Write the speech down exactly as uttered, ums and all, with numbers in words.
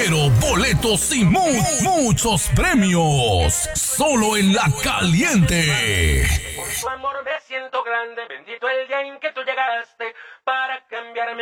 dinero, boletos y mu muchos premios. Solo en La Caliente. Por tu amor me siento grande, bendito el día en que tú llegaste para cambiarme.